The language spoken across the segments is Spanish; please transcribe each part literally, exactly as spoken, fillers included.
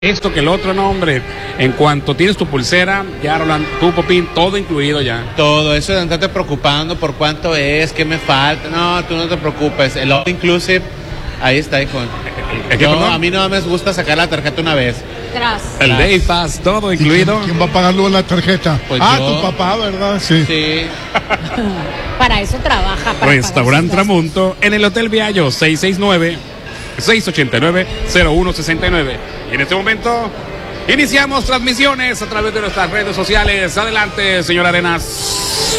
Esto que el otro, no, hombre. En cuanto tienes tu pulsera, ya Roland, tu Popín, todo incluido ya. Todo eso de andarte preocupando por cuánto es, qué me falta. No, tú no te preocupes. El all inclusive, ahí está, hijo. Yo, a mí no me gusta sacar la tarjeta una vez. Gracias. El Day Pass, todo incluido. ¿Quién, quién va a pagar luego la tarjeta? Pues ah, yo. tu papá, ¿verdad? Sí. Sí. Para eso trabaja. Para Restaurante Tramonto en el Hotel Viallo, seis seis nueve, seis ocho nueve, cero uno seis nueve. Y en este momento iniciamos transmisiones a través de nuestras redes sociales. Adelante, señor Arenas.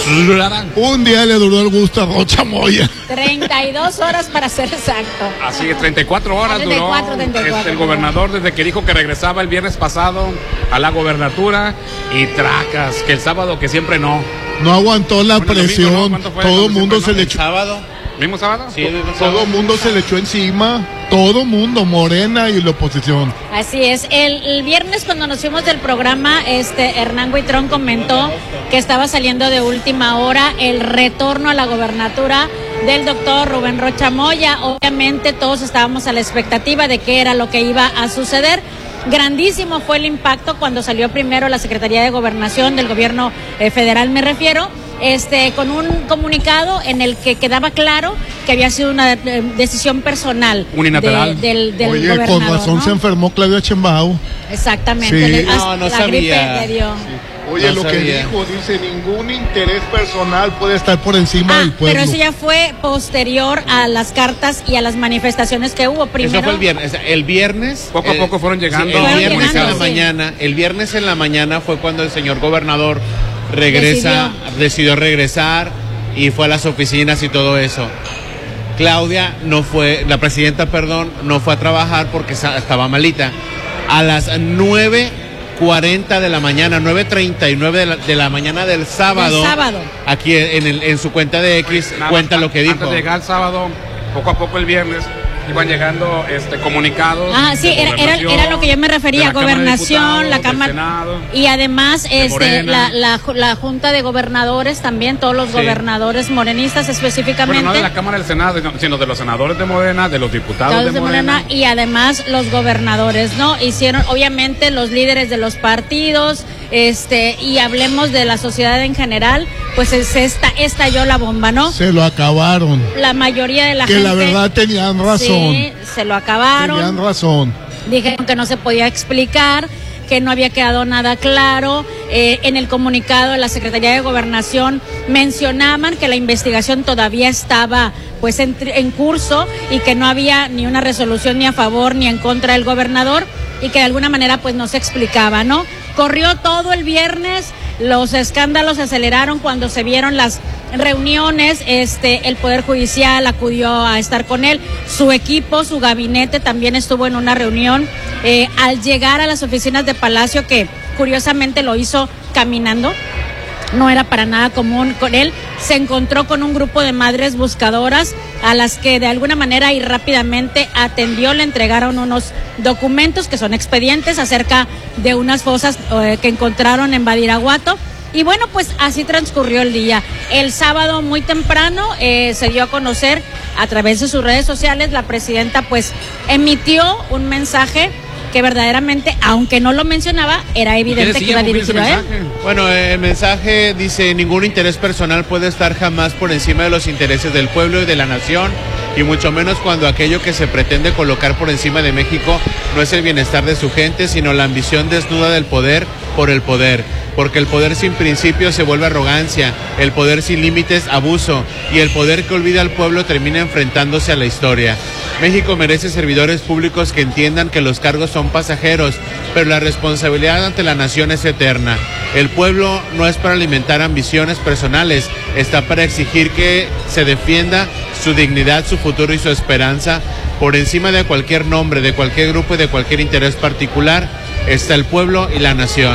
Un día le duró el gusto a Rocha Moya. treinta y dos horas para ser exacto. Así es, treinta y cuatro horas treinta y cuatro, duró treinta y cuatro, este, el gobernador desde que dijo que regresaba el viernes pasado a la gobernatura y tracas, que el sábado que siempre no. No aguantó la Bueno, presión. domingo, ¿no? ¿Cuánto fue? Todo el Domingo, mundo siempre, se ¿no? le ¿El echó. sábado? ¿Mismo sábado? Sí, el mismo Todo sábado. el mundo se le echó encima. Todo mundo, Morena y la oposición. Así es. El, el viernes cuando nos fuimos del programa, este Hernán Buitrón comentó que estaba saliendo de última hora el retorno a la gobernatura del doctor Rubén Rocha Moya. Obviamente todos estábamos a la expectativa de qué era lo que iba a suceder. Grandísimo fue el impacto cuando salió primero la Secretaría de Gobernación del gobierno eh, federal, me refiero, este, con un comunicado en el que quedaba claro que había sido una eh, decisión personal Unilateral. de, del, del Oye, gobernador, con razón ¿no? se enfermó Claudia Sheinbaum. Exactamente. Sí. Le- No, hasta no la sabía. gripe le dio. Oye, No lo que sabía. dijo, dice, ningún interés personal puede estar por encima Ah, del pueblo. pero eso ya fue posterior a las cartas y a las manifestaciones que hubo. Primero, Eso fue el viernes. El viernes. Poco a eh, poco fueron llegando. sí, el Fueron viernes llegando, en la sí. mañana. El viernes en la mañana fue cuando el señor gobernador regresa, Decidió. decidió regresar y fue a las oficinas y todo eso. Claudia no fue, la presidenta, perdón, no fue a trabajar porque sa- estaba malita. A las nueve cuarenta de la mañana, nueve treinta y nueve de la, de la mañana del sábado, Del sábado. aquí en, el, en su cuenta de X, Nada cuenta más, lo que Antes dijo. de llegar el sábado, poco a poco el viernes, iban llegando este comunicados. Ah, sí, de era, era, gobernación, era lo que yo me de refería, la Cámara de gobernación, Diputados, la del Cámara, Senado. y además este, Morena. la, la, la Junta de Gobernadores también, todos los Sí. gobernadores morenistas específicamente. Bueno, no de la Cámara del Senado, sino- sino de los senadores de Morena, de los diputados Todos de de Morena. Morena, y además los gobernadores, ¿no? Hicieron, obviamente, los líderes de los partidos, este, y hablemos de la sociedad en general, pues es esta, estalló la bomba, ¿no? Se lo acabaron. La mayoría de la que gente. la verdad tenían razón. Sí, se lo acabaron. Tenían razón. Dijeron que no se podía explicar, que no había quedado nada claro. Eh, en el comunicado de la Secretaría de Gobernación mencionaban que la investigación todavía estaba pues en, en curso y que no había ni una resolución ni a favor ni en contra del gobernador y que de alguna manera pues no se explicaba, ¿no? Corrió todo el viernes, los escándalos se aceleraron cuando se vieron las reuniones, este, el Poder Judicial acudió a estar con él, su equipo, su gabinete también estuvo en una reunión. Eh, al llegar a las oficinas de Palacio, que curiosamente lo hizo caminando, no era para nada común con él, se encontró con un grupo de madres buscadoras a las que de alguna manera y rápidamente atendió, le entregaron unos documentos que son expedientes acerca de unas fosas eh, que encontraron en Badiraguato. Y bueno, pues así transcurrió el día. El sábado muy temprano eh, se dio a conocer a través de sus redes sociales, la presidenta pues emitió un mensaje que verdaderamente, aunque no lo mencionaba, era evidente que iba dirigido a él. Bueno, el mensaje dice: ningún interés personal puede estar jamás por encima de los intereses del pueblo y de la nación, y mucho menos cuando aquello que se pretende colocar por encima de México no es el bienestar de su gente, sino la ambición desnuda del poder por el poder. Porque el poder sin principios se vuelve arrogancia, el poder sin límites abuso, y el poder que olvida al pueblo termina enfrentándose a la historia. México merece servidores públicos que entiendan que los cargos son pasajeros, pero la responsabilidad ante la nación es eterna. El pueblo no es para alimentar ambiciones personales, está para exigir que se defienda su dignidad, su futuro y su esperanza. Por encima de cualquier nombre, de cualquier grupo y de cualquier interés particular, está el pueblo y la nación.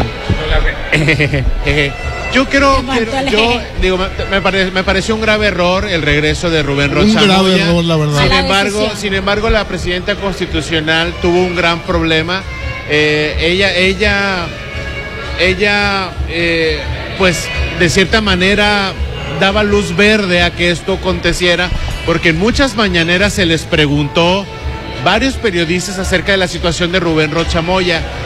Yo quiero, quiero yo digo, me, me, pare, me pareció un grave error el regreso de Rubén Rocha Moya. Un grave error, la verdad. Sin La embargo, decisión. sin embargo, la presidenta constitucional tuvo un gran problema. Eh, ella, ella, ella, eh, pues, de cierta manera daba luz verde a que esto aconteciera, porque en muchas mañaneras se les preguntó varios periodistas acerca de la situación de Rubén Rocha Moya.